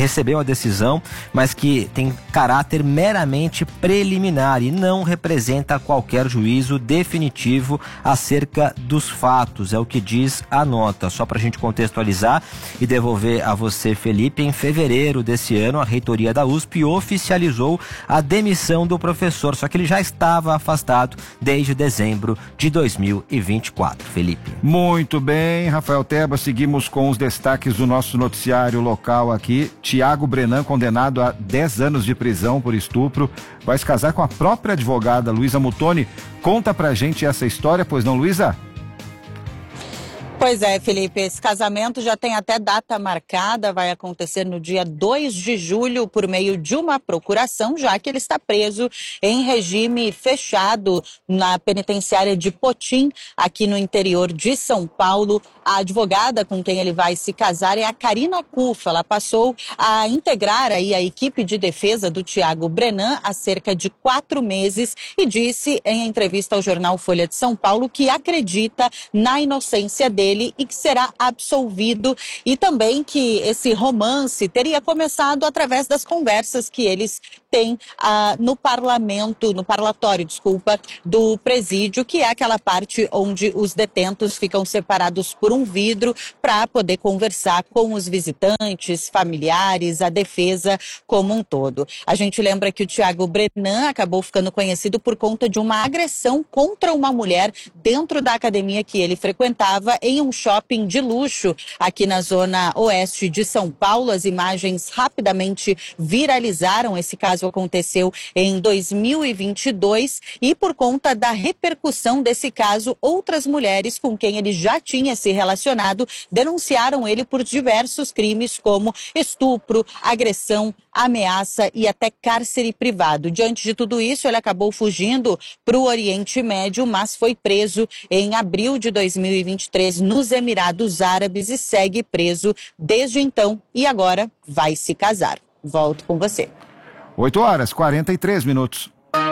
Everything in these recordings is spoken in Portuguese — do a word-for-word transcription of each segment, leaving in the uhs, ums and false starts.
recebeu a decisão, mas que tem caráter meramente preliminar e não representa qualquer juízo definitivo acerca dos fatos, é o que diz a nota. Só para a gente contextualizar e devolver a você, Felipe, em fevereiro desse ano, a reitoria da U S P oficializou a demissão do professor, só que ele já estava afastado desde dezembro de dois mil e vinte e quatro. Felipe. Muito bem, Rafael Teba, seguimos com os destaques do nosso noticiário local aqui. Tiago Brenan, condenado a dez anos de prisão por estupro, vai se casar com a própria advogada Luísa Muttoni. Conta pra gente essa história, pois não, Luísa? Pois é, Felipe, esse casamento já tem até data marcada, vai acontecer no dia dois de julho por meio de uma procuração, já que ele está preso em regime fechado na penitenciária de Potim, aqui no interior de São Paulo. A advogada com quem ele vai se casar é a Karina Cufa. Ela passou a integrar aí a equipe de defesa do Tiago Brenan há cerca de quatro meses e disse em entrevista ao jornal Folha de São Paulo que acredita na inocência dele e que será absolvido, e também que esse romance teria começado através das conversas que eles têm ah, no parlamento, no parlatório, desculpa, do presídio, que é aquela parte onde os detentos ficam separados por um vidro para poder conversar com os visitantes, familiares, a defesa como um todo. A gente lembra que o Tiago Brenan acabou ficando conhecido por conta de uma agressão contra uma mulher dentro da academia que ele frequentava em um shopping de luxo aqui na zona oeste de São Paulo. As imagens rapidamente viralizaram. Esse caso aconteceu em dois mil e vinte e dois e por conta da repercussão desse caso, outras mulheres com quem ele já tinha se relacionado denunciaram ele por diversos crimes como estupro, agressão, ameaça e até cárcere privado. Diante de tudo isso, ele acabou fugindo para o Oriente Médio, mas foi preso em abril de dois mil e vinte e três nos Emirados Árabes e segue preso desde então e agora vai se casar. Volto com você. oito horas e quarenta e três minutos.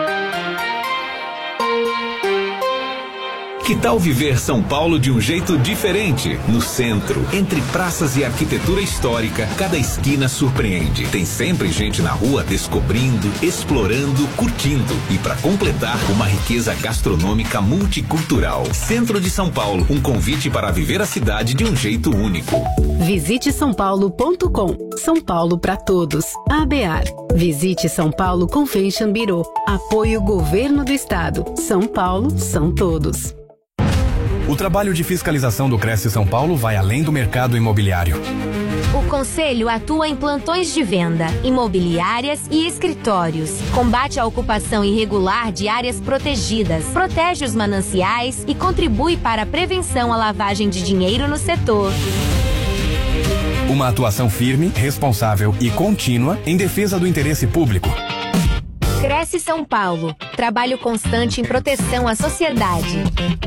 Que tal viver São Paulo de um jeito diferente? No centro, entre praças e arquitetura histórica, cada esquina surpreende. Tem sempre gente na rua descobrindo, explorando, curtindo. E para completar, uma riqueza gastronômica multicultural. Centro de São Paulo, um convite para viver a cidade de um jeito único. Visite são paulo ponto com. São Paulo para todos. A B A R. Visite São Paulo Convention Bureau. Apoio Governo do Estado. São Paulo são todos. O trabalho de fiscalização do Cresce São Paulo vai além do mercado imobiliário. O Conselho atua em plantões de venda, imobiliárias e escritórios. Combate a ocupação irregular de áreas protegidas, protege os mananciais e contribui para a prevenção à lavagem de dinheiro no setor. Uma atuação firme, responsável e contínua em defesa do interesse público. Cresce São Paulo. Trabalho constante em proteção à sociedade.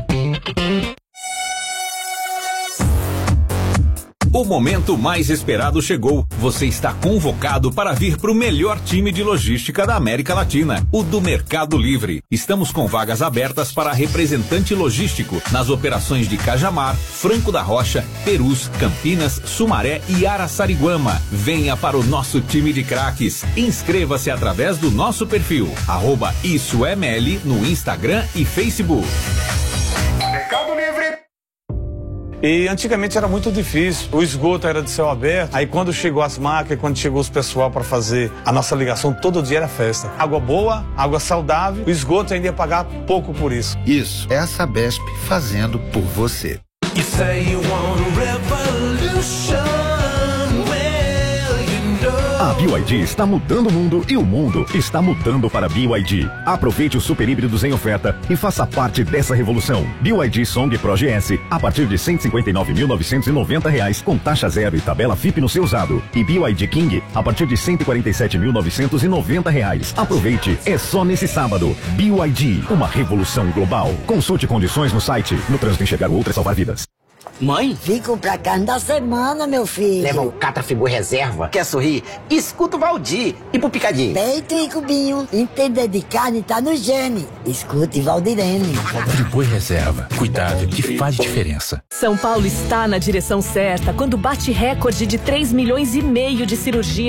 O momento mais esperado chegou. Você está convocado para vir para o melhor time de logística da América Latina, o do Mercado Livre. Estamos com vagas abertas para representante logístico nas operações de Cajamar, Franco da Rocha, Perus, Campinas, Sumaré e Araçariguama. Venha para o nosso time de craques. Inscreva-se através do nosso perfil, arroba Isso é Meli, no Instagram e Facebook. Mercado Livre. E antigamente era muito difícil, o esgoto era de céu aberto, aí quando chegou as máquinas, quando chegou os pessoal para fazer a nossa ligação, todo dia era festa. Água boa, água saudável, o esgoto ainda ia pagar pouco por isso. Isso, é a Sabesp fazendo por você. You say you want a revolution. A B Y D está mudando o mundo e o mundo está mudando para B Y D. Aproveite os super híbridos em oferta e faça parte dessa revolução. B Y D Song Pro G S a partir de cento e cinquenta e nove mil novecentos e noventa reais com taxa zero e tabela F I P no seu usado. E B Y D King a partir de cento e quarenta e sete mil novecentos e noventa reais. Aproveite, é só nesse sábado. B Y D, uma revolução global. Consulte condições no site. No trânsito enxergar o outro é salvar vidas. Mãe? Vim comprar carne da semana, meu filho. Leva o Catrafibu Reserva. Quer sorrir? Escuta o Valdir. E pro Picadinho? Peito e cubinho. Entender de carne tá no gene. Escute Valdirene. Friboi Reserva. Cuidado que faz diferença. São Paulo está na direção certa quando bate recorde de três milhões e meio de cirurgias